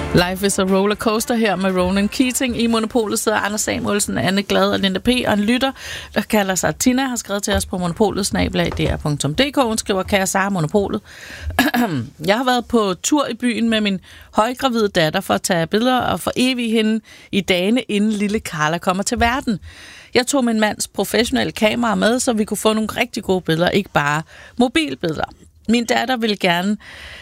Life is a rollercoaster her med Ronan Keating. I Monopolet sidder Anders Samuelsen, Anne Glad og Linda P. og en lytter, der kalder sig Tina, har skrevet til os på monopolet@dr.dk. Hun skriver, kære Sara, Monopolet. Jeg har været på tur i byen med min højgravide datter for at tage billeder og forevige hende i dagene, inden lille Carla kommer til verden. Jeg tog min mands professionelle kamera med, så vi kunne få nogle rigtig gode billeder, ikke bare mobilbilleder. Min datter ville gerne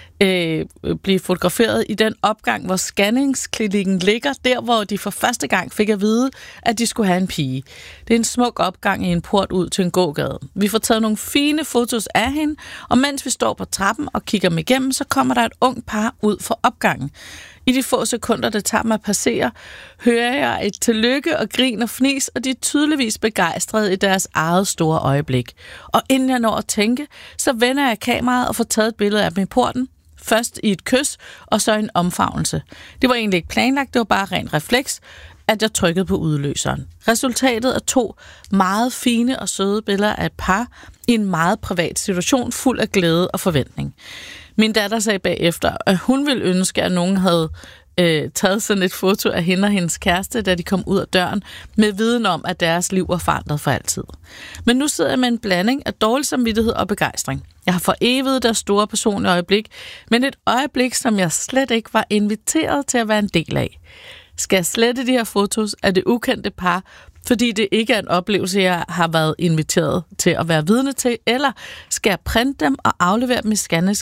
blive fotograferet i den opgang, hvor scanningsklinikken ligger, der hvor de for første gang fik at vide, at de skulle have en pige. Det er en smuk opgang i en port ud til en gågade. Vi får taget nogle fine fotos af hende, og mens vi står på trappen og kigger dem igennem, så kommer der et ung par ud for opgangen. I de få sekunder, det tager mig at passere, hører jeg et tillykke og grin og fnis, og de er tydeligvis begejstrede i deres eget store øjeblik. Og inden jeg når at tænke, så vender jeg kameraet og får taget et billede af dem i porten. Først i et kys, og så en omfavnelse. Det var egentlig ikke planlagt, det var bare ren refleks, at jeg trykkede på udløseren. Resultatet er 2 meget fine og søde billeder af et par i en meget privat situation, fuld af glæde og forventning. Min datter sagde bagefter, at hun ville ønske, at nogen havde taget sådan et foto af hende og hendes kæreste, da de kom ud af døren, med viden om, at deres liv var forandret for altid. Men nu sidder jeg med en blanding af dårlig samvittighed og begejstring. Jeg har foreviget deres store personlige øjeblik, men et øjeblik, som jeg slet ikke var inviteret til at være en del af. Skal jeg slette de her fotos af det ukendte par, fordi det ikke er en oplevelse, jeg har været inviteret til at være vidne til, eller skal jeg printe dem og aflevere dem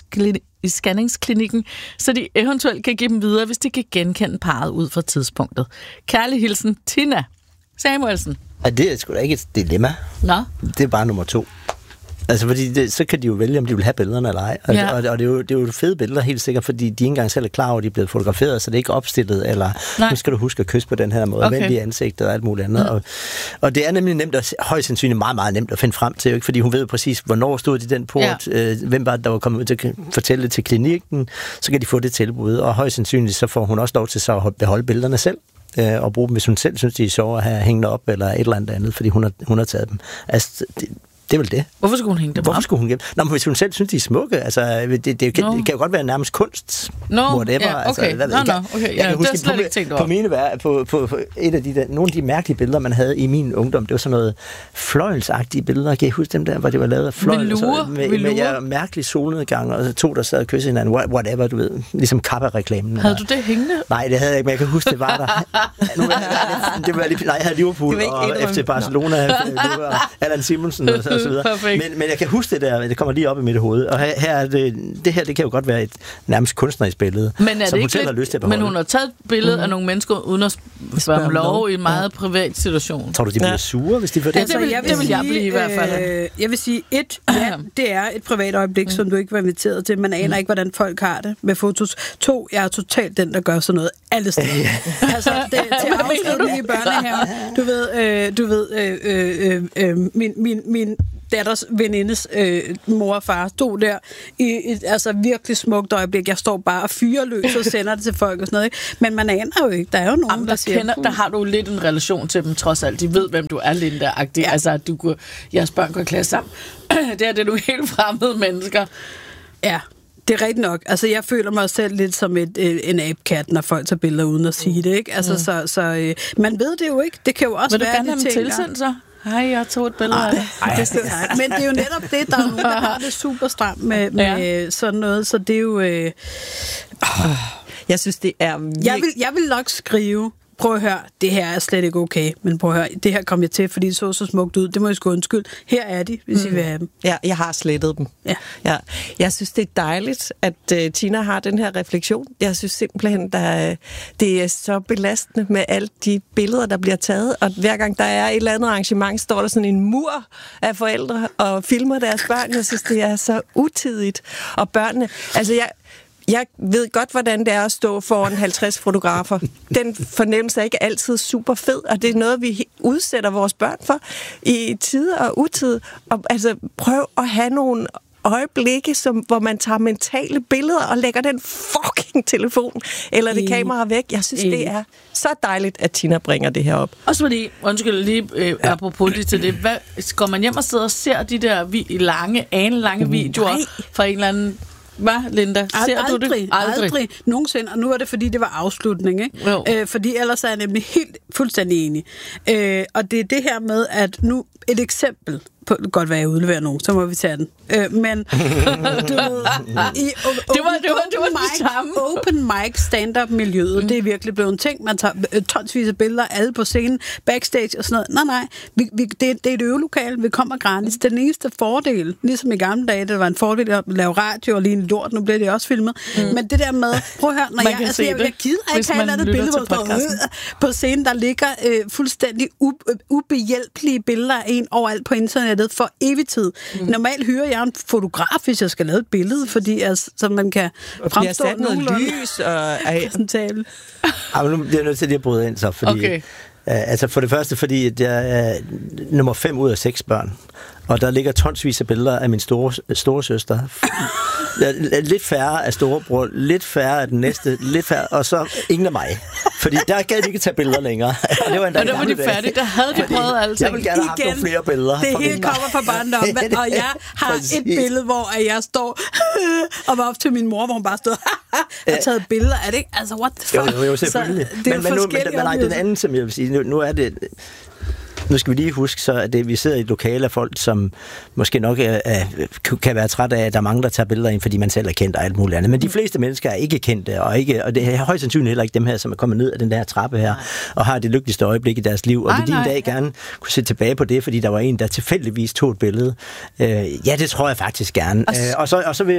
i scanningsklinikken, så de eventuelt kan give dem videre, hvis de kan genkende parret ud fra tidspunktet. Kærlig hilsen, Tina Samuelsen. Det er sgu da ikke et dilemma. Nå? Det er bare nummer 2. Altså, fordi så kan de jo vælge, om de vil have billederne eller ej. Og det er jo fede billeder, helt sikkert, fordi de ikke engang selv er klar over, at de er blevet fotograferet, så det er ikke opstillet, eller nu skal du huske at kysse på den her måde, vende i ansigtet og alt muligt andet. Og det er nemlig nemt, højst sandsynligt meget, meget nemt at finde frem til, ikke? Fordi hun ved præcis, hvornår stod de i den port, hvem var det, der var kommet ud til at fortælle det til klinikken, så kan de få det tilbud, og højst sandsynligt, så får hun også lov til så at beholde billederne selv, og bruge dem, hvis hun selv synes, de er sjove at have hængende op, eller et eller andet, fordi hun har taget dem. Altså, det er vel det. Hvorfor skulle hun hænge dem op? Hvorfor skulle hun gemme? Nå, men hvis hun selv synes, de er smukke, altså, det kan jo godt være nærmest kunst. Whatever. Ja, okay. Altså, okay. Jeg huske, det er slet ikke tænkt over. På mine på et af de der, nogle af de mærkelige billeder, man havde i min ungdom, det var sådan noget fløjelsagtige billeder. Kan I huske dem der, hvor det var lavet af fløjl? Med mærkelig solnedgang, og 2, der sad og kyssede hinanden. Whatever, du ved. Ligesom Kappa-reklamen. Havde du det hængende? Nej, det havde jeg ikke, men jeg kan huske, det var der. Jeg havde Liverpool og FC Barcelona, Allan Simonsen og så videre. Men jeg kan huske det der, det kommer lige op i mit hoved. Og her er det her, det kan jo godt være et nærmest kunstnerisk billede, men er som det hun selv har lyst til at beholde. Men hun har taget et billede af nogle mennesker uden at spørge om lov i en meget privat situation. Tror du, de bliver sure, hvis de får det? Altså, det vil jeg blive i hvert fald. Jeg vil sige, det er et privat øjeblik, som du ikke var inviteret til. Man aner ikke, hvordan folk har det med fotos. 2, jeg er totalt den, der gør sådan noget alle steder. Altså, det til afslutning i børnehaven. Du ved, min datters venindes mor og far stod der i et virkelig smukt øjeblik. Jeg står bare og fyrer løs og sender det til folk og sådan noget. Ikke? Men man aner jo ikke. Der er jo nogen, der siger... Der har du lidt en relation til dem, trods alt. De ved, hvem du er, Linda-agtig. Ja. Altså, jeres børn går i klasse sammen. Det er nogle helt fremmede mennesker. Ja. Det er rigtigt nok. Altså, jeg føler mig selv lidt som en abekat, når folk tager billeder uden at sige det, ikke? Altså, så man ved det jo ikke. Det kan jo også være, de tilsendt så? Hej, jeg tog et billede af det. Men det er jo netop det, der er nogen, der har det super stramt med sådan noget, så det er jo... Jeg synes, det er... Jeg vil nok skrive... Prøv at høre, det her er slet ikke okay, men prøv at høre, det her kom jeg til, fordi det så smukt ud. Det må jeg sgu undskylde. Her er de, hvis I vil have dem. Ja, jeg har slettet dem. Ja. Jeg synes, det er dejligt, at Tina har den her refleksion. Jeg synes simpelthen, det er så belastende med alle de billeder, der bliver taget, og hver gang der er et eller andet arrangement, står der sådan en mur af forældre og filmer deres børn. Jeg synes, det er så utidigt. Og børnene, altså jeg ved godt, hvordan det er at stå foran 50 fotografer. Den fornemmelse er ikke altid super fed, og det er noget, vi udsætter vores børn for i tide og utid. Og altså, prøv at have nogle øjeblikke, hvor man tager mentale billeder og lægger den fucking telefon eller det kamera væk. Jeg synes, det er så dejligt, at Tina bringer det her op. Også fordi, undskyld lige apropos lige til det, går man hjem og sidder og ser de der lange videoer fra en eller anden Hvad, Linda? Ser du det? Aldrig nogensinde. Og nu er det, fordi det var afslutning, ikke? Fordi ellers er jeg nemlig fuldstændig enig. Og det er det her med, at nu et eksempel på, godt være, jeg udleverer nogen, så må vi tage den. Men du ved, det var open mic stand-up miljøet, det er virkelig blevet en ting. Man tager tonsvis af billeder, alle på scenen, backstage og sådan noget. Nej, det er et øvelokale, vi kommer gratis. Det er den eneste fordel, ligesom i gamle dage, det var en fordel at lave radio og lige en lort, nu bliver det også filmet. Men det der med, prøv at høre, når jeg gider ikke have et eller andet billede, hvor der på scenen, der ligger fuldstændig ubehjælpelige billeder af en overalt på internettet for evig tid. Normalt hyrer jeg en fotograf, hvis jeg skal lave et billede, fordi så man kan fremstå noget lys og præsentabel. Nu bliver jeg nødt til lige at bryde ind så, fordi altså for det første, fordi jeg er nummer 5 ud af 6 børn, og der ligger tonsvis af billeder af min store søster. Lidt færre af storebror, lidt færre af den næste, lidt færre, og så ingen af mig. Fordi der gad de ikke tage billeder længere. Og det var der var de færdige, der havde de prøvet alt. Jeg vil gerne have haft nogle flere billeder. Det hele kommer fra barndommen, og jeg har et billede, hvor jeg står og var op til min mor, hvor hun bare stod og taget billeder af det. Altså, what the fuck? Jo, selvfølgelig. Men nej, den anden, som jeg vil sige, nu er det... Nu skal vi lige huske, så at vi sidder i et lokale af folk, som måske nok kan være træt af, at der er mange, der tager billeder ind, fordi man selv er kendt og alt muligt andet. Men de fleste mennesker er ikke kendte, og det er højst sandsynligt heller ikke dem her, som er kommet ned af den der trappe her, og har det lykkeligste øjeblik i deres liv. Og vil de en dag gerne kunne se tilbage på det, fordi der var en, der tilfældigvis tog et billede. Ja, det tror jeg faktisk gerne. Og så vil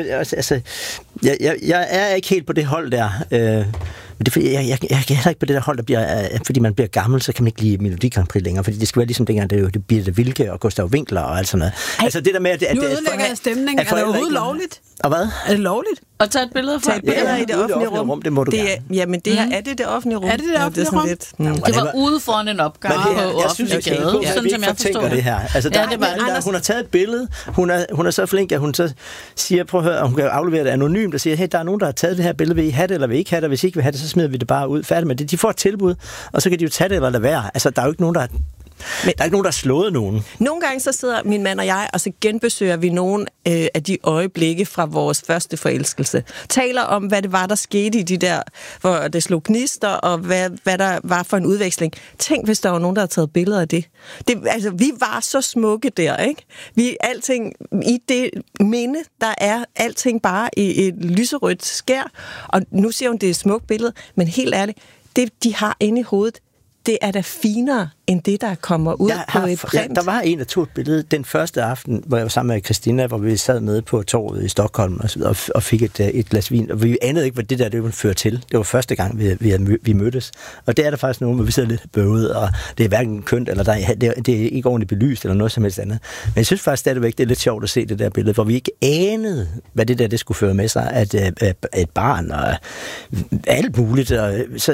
jeg er ikke helt på det hold der. Men det er fordi, jeg er heller ikke på det der hold, der bliver, fordi man bliver gammel, så kan man ikke lide Melodi Grand Prix længere, fordi det skal være ligesom dengang, det bliver det Wilke og Gustav Winkler og alt sådan noget. Altså det der med, at nu ødelægger jeg stemningen. Er det overhovedet lovligt? Og hvad? Er det lovligt? At tage et billede fra? Tage et billede i det offentlige rum. Det må du gerne. Jamen det her, er det offentlige rum? Er det offentlige rum? Det var ude foran en opgang på offentlig gade, sådan som jeg forstår det her. Altså hun har taget et billede, hun er så flink, at hun så siger, prøv at høre, hun kan aflevere det anonymt og siger, hey, der er nogen, der har taget det her billede, vil I have det, eller vil I ikke have det, og hvis I ikke vil have det, så smider vi det bare ud. Færdig med det. De får et tilbud, og så kan de jo tage det eller lade være. Altså, der er jo ikke nogen, der har slået nogen. Nogle gange så sidder min mand og jeg, og så genbesøger vi nogle af de øjeblikke fra vores første forelskelse. Taler om, hvad det var, der skete i de der, hvor det slog gnister, og hvad der var for en udveksling. Tænk, hvis der var nogen, der havde taget billeder af det. Altså, vi var så smukke der, ikke? Alting i det minde, der er alting bare i et lyserødt skær. Og nu siger hun, det er et smukt billede, men helt ærligt, det de har inde i hovedet, det er da finere end det, der kommer ud på et print. Der var en, der tog et billede den første aften, hvor jeg var sammen med Christina, hvor vi sad nede på torvet i Stockholm og fik et glas vin, og vi anede ikke, hvad det der det ville føre til. Det var første gang, vi mødtes. Og det er der faktisk nogen, hvor vi sidder lidt bøvet, og det er hverken kønt, eller det er ikke ordentligt belyst, eller noget som helst andet. Men jeg synes faktisk stadigvæk, det er lidt sjovt at se det der billede, hvor vi ikke anede, hvad det der det skulle føre med sig, at et barn og alt muligt. Og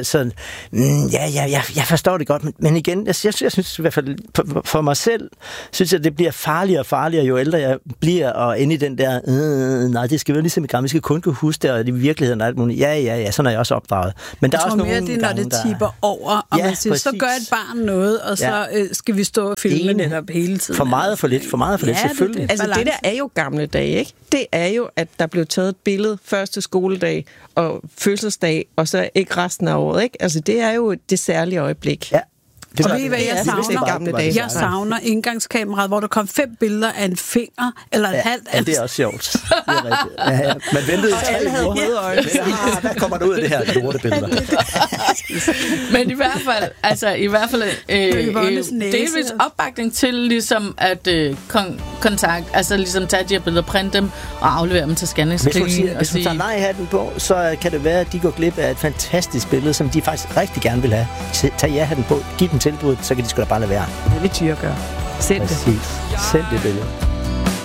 jeg forstår det godt, men igen, jeg synes i hvert fald, for mig selv, synes jeg, at det bliver farligere og farligere, jo ældre jeg bliver, og inde i den der, nej, det skal være ligesom i gamle, vi skal kun kunne huske det, og i virkeligheden og alt muligt. Ja, sådan er jeg også opdraget. Men der er også nogle gange, når det tipper over, og man siger, så gør et barn noget, og så skal vi stå og filme netop hele tiden. For meget for lidt, selvfølgelig. Altså, det der er jo gamle dage, ikke? Det er jo, at der blev taget et billede første skoledag og fødselsdag, og så ikke resten af året, ikke? Altså, det er jo det særlige øjeblik. Ja. Og ved I, hvad jeg savner? Jeg savner indgangskameraet, hvor der kom 5 billeder af en finger, eller et halvt. Ja, det er også sjovt. Det er rigtigt. Man ventede i 3 uger. Hvad kommer der ud af det her lortebilleder? Men i hvert fald delvis opbakning til ligesom at kontakt, altså ligesom tage de her billeder, printe dem og aflevere dem til scanningsklinikken. Hvis hun tager nej-hatten på, så kan det være, at de går glip af et fantastisk billede, som de faktisk rigtig gerne vil have. Tag ja-hatten på, giv dem tilbud, så kan de sgu da bare lade være. Det vil Tyre gøre. Send det. Send det billede.